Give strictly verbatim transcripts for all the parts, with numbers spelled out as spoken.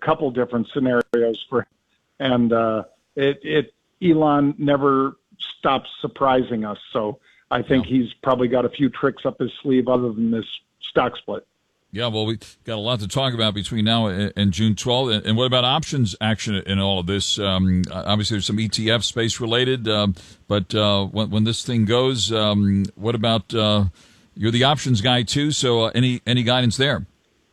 couple different scenarios for, and uh, it, it Elon never stops surprising us. So I think yeah. he's probably got a few tricks up his sleeve other than this stock split. Yeah, well, we got a lot to talk about between now and June twelfth. And what about options action in all of this? Um, obviously, there's some E T F space related, um, but uh, when, when this thing goes, um, what about uh, you're the options guy too? So uh, any any guidance there?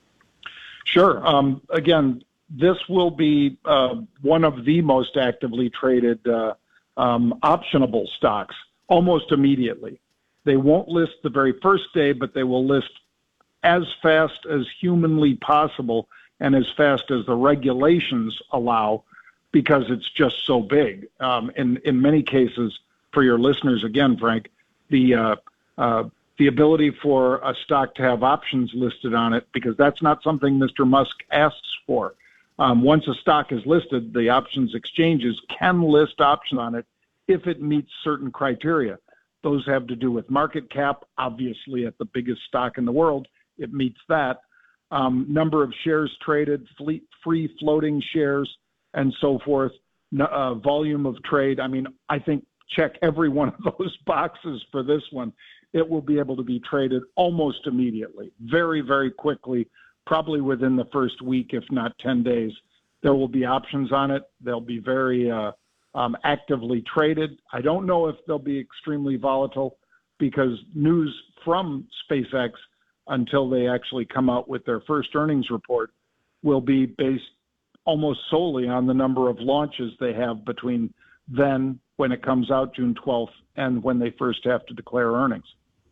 Sure. Um, again, this will be uh, one of the most actively traded uh, um, optionable stocks almost immediately. They won't list the very first day, but they will list as fast as humanly possible and as fast as the regulations allow, because it's just so big. Um, in, in many cases, for your listeners, again, Frank, the uh, uh, the ability for a stock to have options listed on it, because that's not something Mister Musk asks for. Um, once a stock is listed, the options exchanges can list options on it if it meets certain criteria. Those have to do with market cap, obviously at the biggest stock in the world, it meets that. Um, number of shares traded, fleet, free floating shares, and so forth, uh, volume of trade. I mean, I think check every one of those boxes for this one. It will be able to be traded almost immediately, very, very quickly, probably within the first week, if not ten days. There will be options on it. They'll be very uh, um, actively traded. I don't know if they'll be extremely volatile, because news from SpaceX, until they actually come out with their first earnings report, will be based almost solely on the number of launches they have between then, when it comes out June twelfth, and when they first have to declare earnings.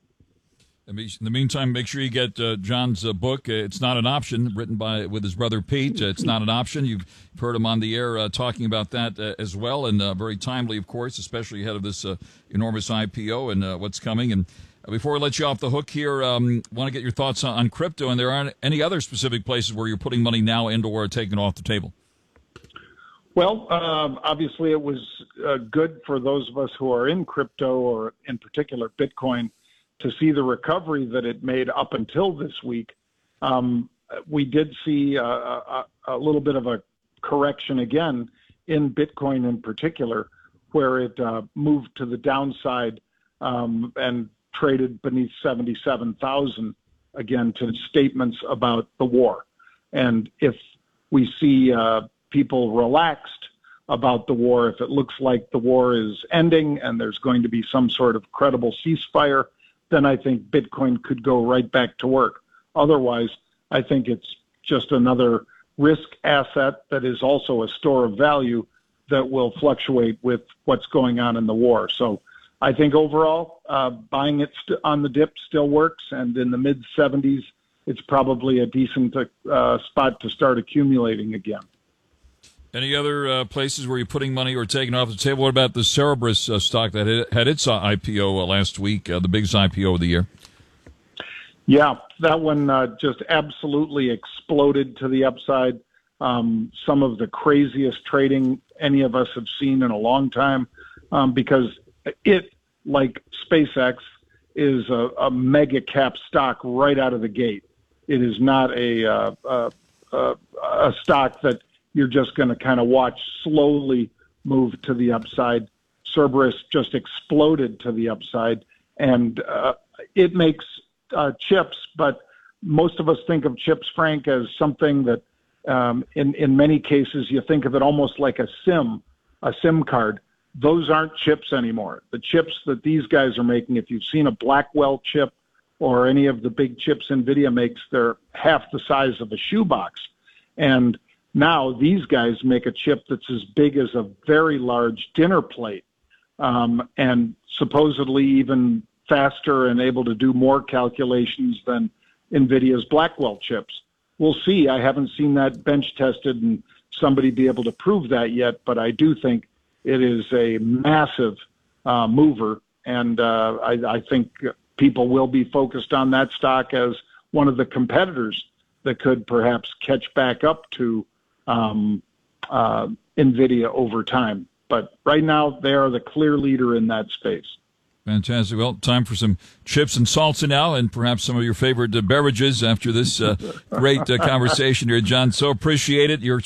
In the meantime, make sure you get uh, John's uh, book. Uh, It's Not an Option, written by with his brother Pete. Uh, it's not an option. You've heard him on the air uh, talking about that uh, as well, and uh, very timely, of course, especially ahead of this uh, enormous I P O and uh, what's coming. And before we let you off the hook here, um, want to get your thoughts on, on crypto, and there aren't any other specific places where you're putting money now and or taking it off the table. Well, um, obviously it was uh, good for those of us who are in crypto, or in particular Bitcoin, to see the recovery that it made up until this week. Um, we did see uh, a, a little bit of a correction again in Bitcoin in particular, where it uh, moved to the downside um, and traded beneath seventy-seven thousand again, to statements about the war. And if we see uh, people relaxed about the war, if it looks like the war is ending and there's going to be some sort of credible ceasefire, then I think Bitcoin could go right back to work. Otherwise, I think it's just another risk asset that is also a store of value that will fluctuate with what's going on in the war. So I think overall, uh, buying it st- on the dip still works, and in the mid seventies, it's probably a decent uh, spot to start accumulating again. Any other uh, places where you're putting money or taking it off the table? What about the Cerberus uh, stock that had, had its uh, I P O uh, last week, uh, the biggest I P O of the year? Yeah, that one uh, just absolutely exploded to the upside. Um, some of the craziest trading any of us have seen in a long time, um, because it, like SpaceX, is a, a mega cap stock right out of the gate. It is not a, uh, uh, uh, a stock that you're just going to kind of watch slowly move to the upside. Cerberus just exploded to the upside, and uh, it makes uh, chips, but most of us think of chips, Frank, as something that um, in, in many cases you think of it almost like a SIM, a SIM card. Those aren't chips anymore. The chips that these guys are making, if you've seen a Blackwell chip or any of the big chips NVIDIA makes, they're half the size of a shoebox. And now these guys make a chip that's as big as a very large dinner plate, um, and supposedly even faster and able to do more calculations than NVIDIA's Blackwell chips. We'll see. I haven't seen that bench tested and somebody be able to prove that yet, but I do think it is a massive uh, mover, and uh, I, I think people will be focused on that stock as one of the competitors that could perhaps catch back up to um, uh, NVIDIA over time. But right now, they are the clear leader in that space. Fantastic. Well, time for some chips and salsa now, and perhaps some of your favorite uh, beverages after this uh, great uh, conversation here, John. So appreciate it. Your